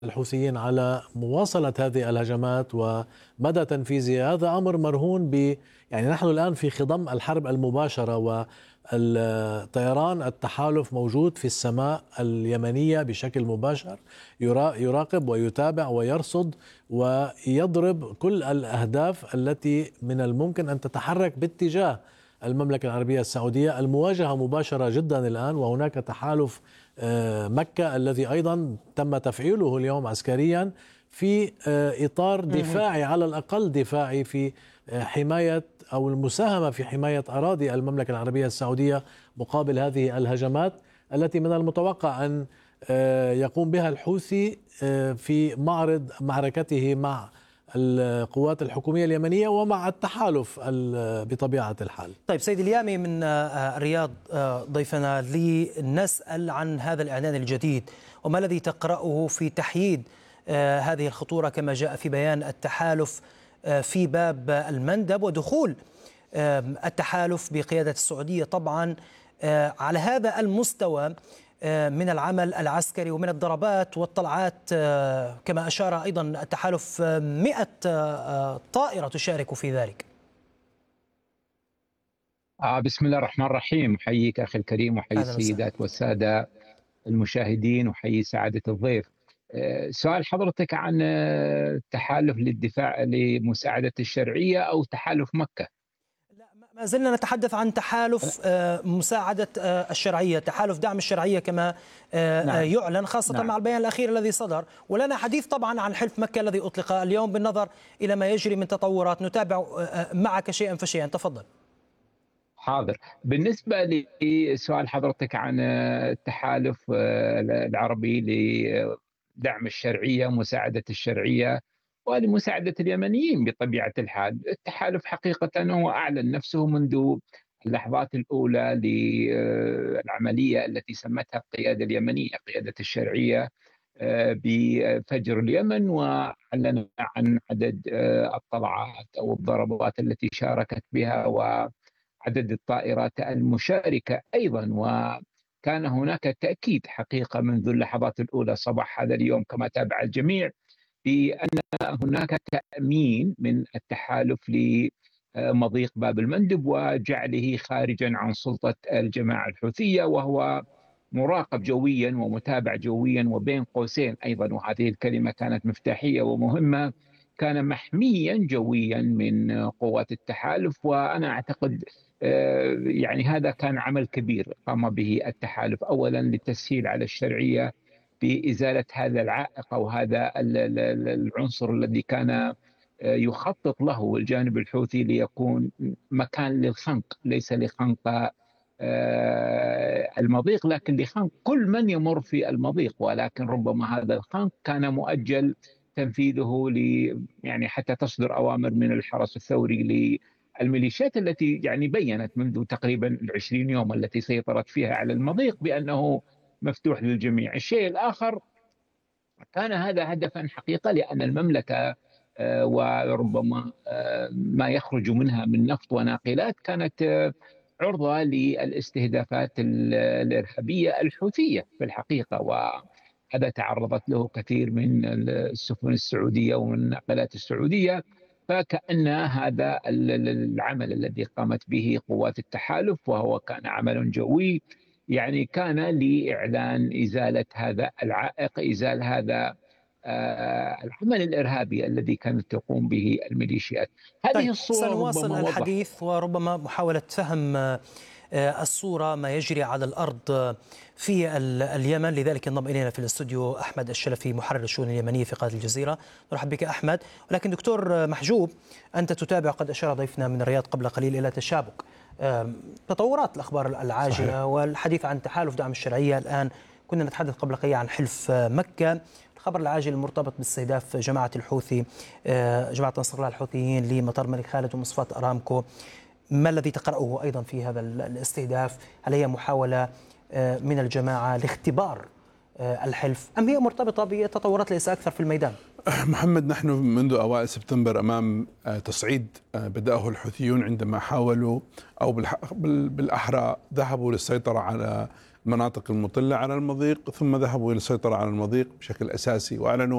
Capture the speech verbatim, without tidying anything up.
الحوثيين على مواصلة هذه الهجمات ومدى تنفيذها. هذا أمر مرهون ب يعني نحن الآن في خضم الحرب المباشرة، والطيران التحالف موجود في السماء اليمنية بشكل مباشر، يراقب ويتابع ويرصد ويضرب كل الأهداف التي من الممكن أن تتحرك باتجاه المملكة العربية السعودية. المواجهة مباشرة جدا الآن، وهناك تحالف مكة الذي أيضا تم تفعيله اليوم عسكريا في إطار دفاعي، على الأقل دفاعي، في حماية أو المساهمة في حماية أراضي المملكة العربية السعودية مقابل هذه الهجمات التي من المتوقع أن يقوم بها الحوثي في معرض معركته مع القوات الحكومية اليمنية ومع التحالف بطبيعة الحال. طيب سيد اليامي من الرياض ضيفنا، لنسأل عن هذا الإعلان الجديد وما الذي تقرأه في تحييد هذه الخطورة كما جاء في بيان التحالف في باب المندب، ودخول التحالف بقيادة السعودية طبعا على هذا المستوى من العمل العسكري ومن الضربات والطلعات، كما أشار أيضا التحالف مئة طائرة تشارك في ذلك. آه بسم الله الرحمن الرحيم. أحييك أخي الكريم وحيي السيدات والسادة المشاهدين وحيي سعادة الضيف. آه سؤال حضرتك عن التحالف للدفاع لمساعدة الشرعية أو تحالف مكة؟ ما زلنا نتحدث عن تحالف مساعدة الشرعية، تحالف دعم الشرعية كما نعم. يعلن خاصة نعم. مع البيان الأخير الذي صدر، ولنا حديث طبعا عن حلف مكة الذي أطلق اليوم بالنظر إلى ما يجري من تطورات. نتابع معك شيئا فشيئا، تفضل. حاضر. بالنسبة لسؤال حضرتك عن التحالف العربي لدعم الشرعية، مساعدة الشرعية ولمساعدة اليمنيين بطبيعة الحال، التحالف حقيقة هو أعلن نفسه منذ اللحظات الأولى للعملية التي سمتها القيادة اليمنية، قيادة الشرعية، بفجر اليمن، وأعلن عن عدد الطلعات أو الضربات التي شاركت بها وعدد الطائرات المشاركة أيضا. وكان هناك تأكيد حقيقة منذ اللحظات الأولى صباح هذا اليوم كما تابع الجميع بأن هناك تأمين من التحالف لمضيق باب المندب وجعله خارجا عن سلطة الجماعة الحوثية، وهو مراقب جويا ومتابع جويا، وبين قوسين أيضا، وهذه الكلمة كانت مفتاحية ومهمة، كان محميا جويا من قوات التحالف. وأنا أعتقد يعني هذا كان عمل كبير قام به التحالف، أولا للتسهيل على الشرعية بإزالة هذا العائق أو هذا العنصر الذي كان يخطط له الجانب الحوثي ليكون مكان للخنق، ليس لخنق المضيق لكن لخنق كل من يمر في المضيق. ولكن ربما هذا الخنق كان مؤجل تنفيذه ل يعني حتى تصدر أوامر من الحرس الثوري للميليشيات التي يعني بيّنت منذ تقريبا العشرين يوم التي سيطرت فيها على المضيق بأنه مفتوح للجميع. الشيء الآخر، كان هذا هدفا حقيقة لأن المملكة وربما ما يخرج منها من نفط وناقلات كانت عرضة للاستهدافات الإرهابية الحوثية في الحقيقة، وهذا تعرضت له كثير من السفن السعودية ومن الناقلات السعودية. فكأن هذا العمل الذي قامت به قوات التحالف، وهو كان عمل جوي، يعني كان لإعلان إزالة هذا العائق، إزالة هذا آه العمل الإرهابي الذي كانت تقوم به الميليشيات. هذه طيب الصورة سنواصل الحديث وربما محاولة فهم آه الصورة ما يجري على الأرض في اليمن. لذلك انضم إلينا في الاستوديو أحمد الشلفي، محرر الشؤون اليمنية في قناة الجزيرة. نرحب بك أحمد. ولكن دكتور محجوب، أنت تتابع، قد أشار ضيفنا من الرياض قبل قليل إلى تشابك تطورات الأخبار العاجلة صحيح. والحديث عن تحالف دعم الشرعية. الآن كنا نتحدث قبل قليل عن حلف مكة. الخبر العاجل المرتبط باستهداف جماعة الحوثي، جماعة نصر الله الحوثيين لمطار الملك خالد ومصفاة أرامكو. ما الذي تقرأه أيضا في هذا الاستهداف؟ هل هي محاولة من الجماعة لاختبار الحلف أم هي مرتبطة بتطورات ليس أكثر في الميدان؟ محمد، نحن منذ أوائل سبتمبر أمام تصعيد بدأه الحوثيون عندما حاولوا أو بالأحرى ذهبوا للسيطرة على المناطق المطلة على المضيق، ثم ذهبوا إلى السيطرة على المضيق بشكل أساسي، وأعلنوا